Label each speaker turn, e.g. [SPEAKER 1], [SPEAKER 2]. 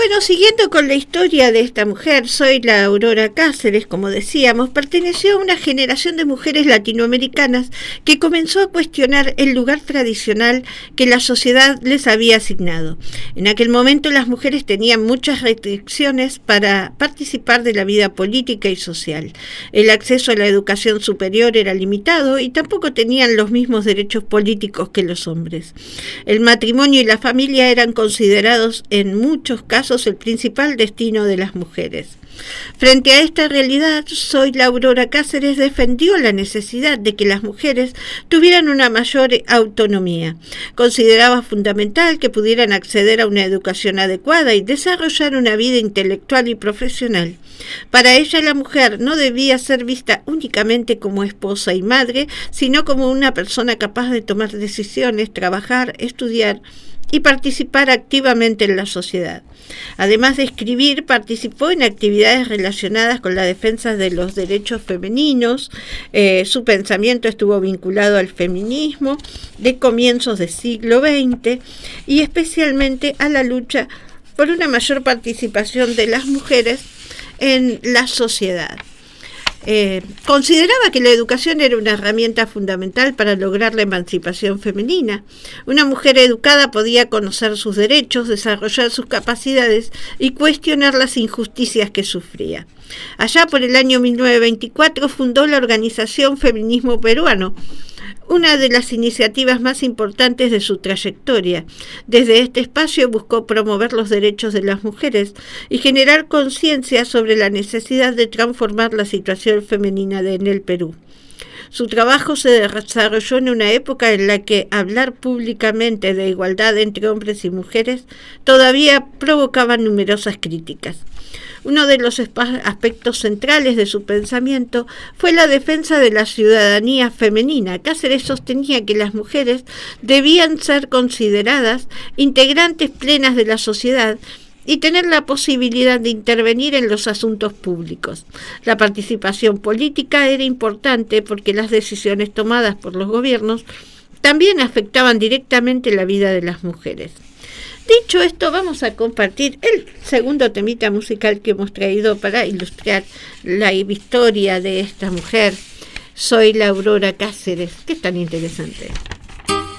[SPEAKER 1] Bueno, siguiendo con la historia de esta mujer, Zoila Aurora Cáceres, como decíamos, perteneció a una generación de mujeres latinoamericanas que comenzó a cuestionar el lugar tradicional que la sociedad les había asignado. En aquel momento las mujeres tenían muchas restricciones para participar de la vida política y social. El acceso a la educación superior era limitado y tampoco tenían los mismos derechos políticos que los hombres. El matrimonio y la familia eran considerados en muchos casos el principal destino de las mujeres. Frente a esta realidad, Zoila Aurora Cáceres defendió la necesidad de que las mujeres tuvieran una mayor autonomía. Consideraba fundamental que pudieran acceder a una educación adecuada y desarrollar una vida intelectual y profesional. Para ella, la mujer no debía ser vista únicamente como esposa y madre, sino como una persona capaz de tomar decisiones, trabajar, estudiar y participar activamente en la sociedad. Además de escribir, participó en actividades relacionadas con la defensa de los derechos femeninos. Su pensamiento estuvo vinculado al feminismo de comienzos del siglo XX y especialmente a la lucha por una mayor participación de las mujeres en la sociedad. Consideraba que la educación era una herramienta fundamental para lograr la emancipación femenina. Una mujer educada podía conocer sus derechos, desarrollar sus capacidades y cuestionar las injusticias que sufría. Allá por el año 1924 fundó la organización Feminismo Peruano, una de las iniciativas más importantes de su trayectoria. Desde este espacio buscó promover los derechos de las mujeres y generar conciencia sobre la necesidad de transformar la situación femenina en el Perú. Su trabajo se desarrolló en una época en la que hablar públicamente de igualdad entre hombres y mujeres todavía provocaba numerosas críticas. Uno de los aspectos centrales de su pensamiento fue la defensa de la ciudadanía femenina. Cáceres sostenía que las mujeres debían ser consideradas integrantes plenas de la sociedad y tener la posibilidad de intervenir en los asuntos públicos. La participación política era importante porque las decisiones tomadas por los gobiernos también afectaban directamente la vida de las mujeres. Dicho esto, vamos a compartir el segundo temita musical que hemos traído para ilustrar la historia de esta mujer, Zoila Aurora Cáceres, que es tan interesante.